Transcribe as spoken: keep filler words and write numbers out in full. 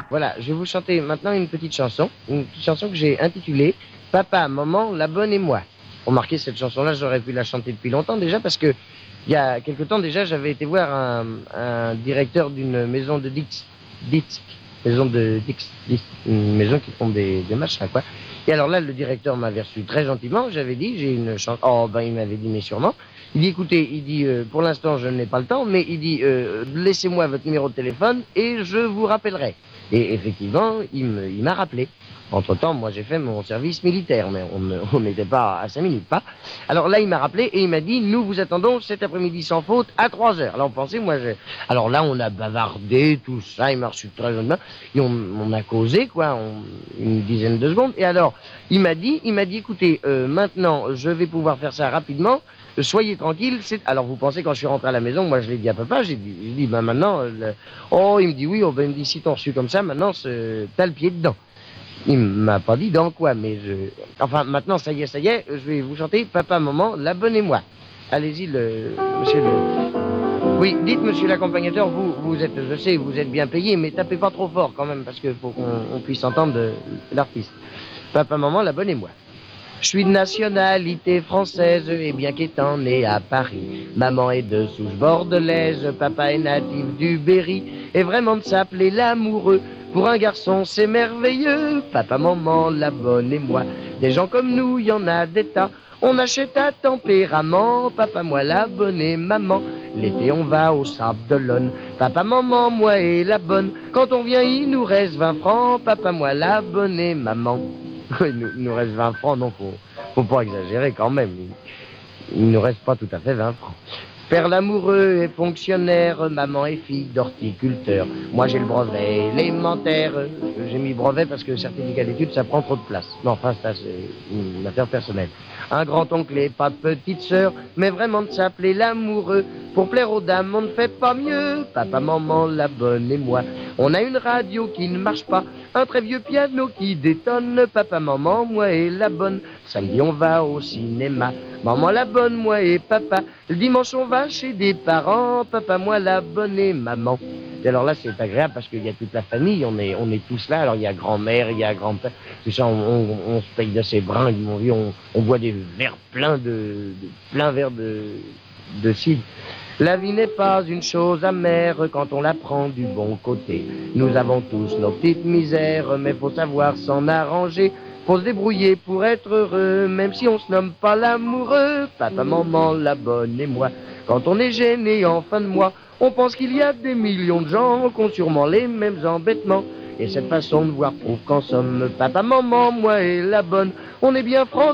Voilà, je vais vous chanter maintenant une petite chanson, une petite chanson que j'ai intitulée « Papa, maman, la bonne et moi ». Remarquez, cette chanson-là, j'aurais pu la chanter depuis longtemps déjà parce que il y a quelque temps déjà, j'avais été voir un, un directeur d'une maison de disques, disques, maison de disques, disques, une maison qui font des, des machins, quoi. Et alors là, le directeur m'avait reçu très gentiment, j'avais dit, j'ai une chanson, oh ben il m'avait dit, mais sûrement. Il dit, écoutez, il dit, euh, pour l'instant, je n'ai pas le temps, mais il dit, euh, laissez-moi votre numéro de téléphone et je vous rappellerai. Et effectivement, il me, il m'a rappelé. Entre-temps, moi, j'ai fait mon service militaire, mais on n'était pas à cinq minutes, pas. Alors là, il m'a rappelé et il m'a dit, nous vous attendons cet après-midi sans faute à trois heures. Alors, pensez, moi, je... Alors là, on a bavardé, tout ça, il m'a reçu très gentiment, et on, on a causé, quoi, on... une dizaine de secondes. Et alors, il m'a dit, il m'a dit, écoutez, euh, maintenant, je vais pouvoir faire ça rapidement. Soyez tranquille. C'est... Alors, vous pensez, quand je suis rentré à la maison, moi, je l'ai dit à papa, j'ai dit, j'ai dit ben maintenant, le... oh, il me dit oui, oh, ben, il me dit, si t'en reçu comme ça, maintenant, c'est... t'as le pied dedans. Il m'a pas dit dans quoi, mais je... Enfin, maintenant, ça y est, ça y est, je vais vous chanter Papa, Maman, la bonne et moi. Allez-y, le... monsieur le... Oui, dites, monsieur l'accompagnateur, vous, vous êtes, je sais, vous êtes bien payé, mais tapez pas trop fort quand même, parce qu'il faut qu'on on puisse entendre de... l'artiste. Papa, Maman, la bonne et moi. Je suis de nationalité française et bien qu'étant né à Paris, maman est de souche bordelaise, papa est natif du Berry et vraiment de s'appeler l'amoureux. Pour un garçon c'est merveilleux, papa, maman, la bonne et moi. Des gens comme nous, y en a des tas. On achète à tempérament, papa, moi, la bonne et maman. L'été on va au Sable d'Olonne, papa, maman, moi et la bonne. Quand on vient il nous reste vingt francs, papa, moi, la bonne et maman. Il nous, il nous reste vingt francs, donc faut, faut pas exagérer quand même. Il, il nous reste pas tout à fait vingt francs. Père l'amoureux est fonctionnaire, maman est fille d'horticulteur. Moi j'ai le brevet élémentaire. J'ai mis brevet parce que certificat d'études ça prend trop de place. Non, enfin ça c'est une affaire personnelle. Un grand-oncle et pas de petite sœur, mais vraiment de s'appeler l'amoureux. Pour plaire aux dames, on ne fait pas mieux. Papa, maman, la bonne et moi. On a une radio qui ne marche pas, un très vieux piano qui détonne. Papa, maman, moi et la bonne. Samedi, on va au cinéma. Maman, la bonne, moi et papa. Le dimanche, on va chez des parents. Papa, moi, la bonne et maman. Et alors là, c'est agréable parce qu'il y a toute la famille, on est, on est tous là. Alors il y a grand-mère, il y a grand-père. Tout ça, on, on, on se paye de ses brins. Mon vieux, on, on boit des verres pleins de, de plein verres de, de cidre. La vie n'est pas une chose amère quand on la prend du bon côté. Nous avons tous nos petites misères, mais faut savoir s'en arranger. Faut se débrouiller pour être heureux, même si on se nomme pas l'amoureux. Papa, maman, la bonne et moi. Quand on est gêné en fin de mois, on pense qu'il y a des millions de gens qui ont sûrement les mêmes embêtements. Et cette façon de voir prouve qu'en somme, papa, maman, moi et la bonne, on est bien français.